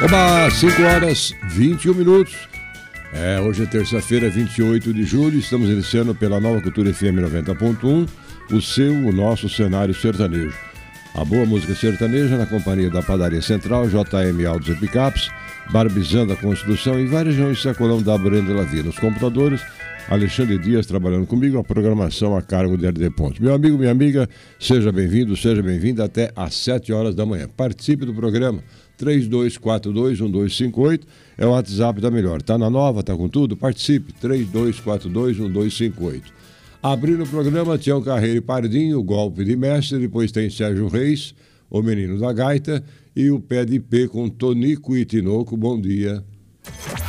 Oba, 5 horas 21 minutos. Hoje é terça-feira, 28 de julho. Estamos iniciando pela Nova Cultura FM 90.1, o nosso cenário sertanejo. A boa música sertaneja na companhia da Padaria Central, JM Altos e Picapes, Barbizando a Construção e várias regiões de Sacolão da Brenda Lavia. Nos computadores, Alexandre Dias trabalhando comigo, a programação a cargo de RD Pontes. Meu amigo, minha amiga, seja bem-vindo, seja bem-vinda até às 7 horas da manhã. Participe do programa 3242-1258, é o WhatsApp da Melhor. Tá na nova, tá com tudo? Participe, 3242-1258. Abrindo o programa, Tião Carreiro e Pardinho, Golpe de Mestre, depois tem Sérgio Reis, o Menino da Gaita, e o Pé de Pé com Tonico e Tinoco. Bom dia.